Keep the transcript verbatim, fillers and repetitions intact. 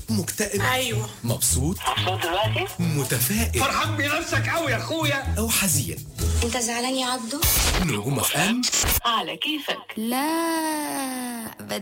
مكتئب؟ ايوه. مبسوط؟ مبسوط دلوقتي؟ متفائل؟ فرحان بنفسك قوي يا اخويا. أو حزين؟ انت زعلان يا عبدو؟ نجوم اف ام على كيفك. لا